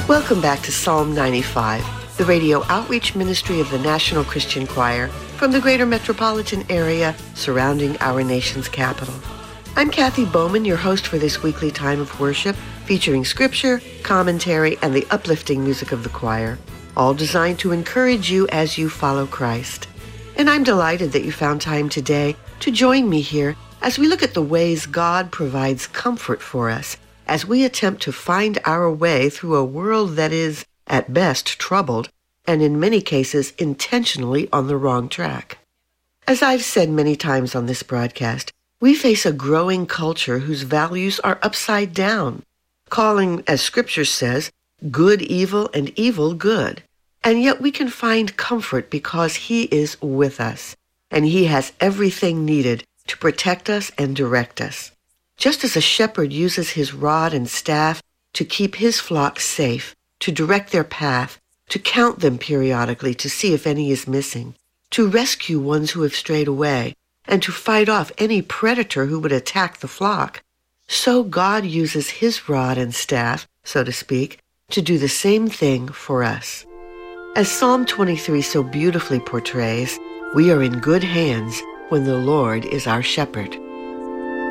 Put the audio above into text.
Welcome back to Psalm 95, the radio outreach ministry of the National Christian Choir from the greater metropolitan area surrounding our nation's capital. I'm Kathy Bowman, your host for this weekly time of worship, featuring scripture, commentary, and the uplifting music of the choir, all designed to encourage you as you follow Christ. And I'm delighted that you found time today to join me here as we look at the ways God provides comfort for us as we attempt to find our way through a world that is, at best, troubled, and in many cases intentionally on the wrong track. As I've said many times on this broadcast, we face a growing culture whose values are upside down, calling, as Scripture says, good evil and evil good. And yet we can find comfort because He is with us, and He has everything needed to protect us and direct us. Just as a shepherd uses his rod and staff to keep his flock safe, to direct their path, to count them periodically to see if any is missing, to rescue ones who have strayed away, and to fight off any predator who would attack the flock, so God uses His rod and staff, so to speak, to do the same thing for us. As Psalm 23 so beautifully portrays, we are in good hands when the Lord is our shepherd.